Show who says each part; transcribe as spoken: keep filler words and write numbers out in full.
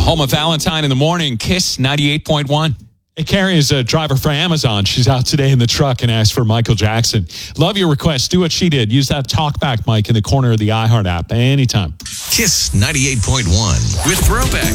Speaker 1: Home of Valentine in the morning, Kiss ninety-eight point one.
Speaker 2: Hey, Carrie is a driver for Amazon. She's out today in the truck and asked for Michael Jackson. Love your request. Do what she did. Use that talkback mic in the corner of the iHeart app anytime.
Speaker 3: Kiss ninety-eight point one with Throwback.